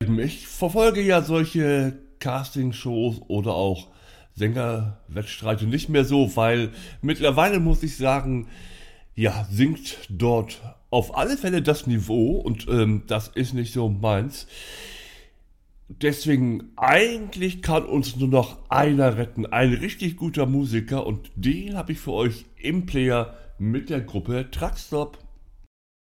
Ich verfolge ja solche Castingshows oder auch Sängerwettstreite nicht mehr so, weil mittlerweile muss ich sagen, ja, sinkt dort auf alle Fälle das Niveau und das ist nicht so meins. Deswegen, eigentlich kann uns nur noch einer retten, ein richtig guter Musiker und den habe ich für euch im Player mit der Gruppe Truckstop.